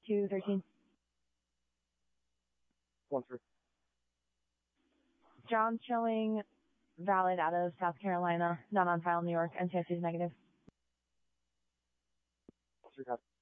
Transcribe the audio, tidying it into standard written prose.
213. 1-3. John showing valid out of South Carolina, not on file New York, NCIC is negative. 3 copy.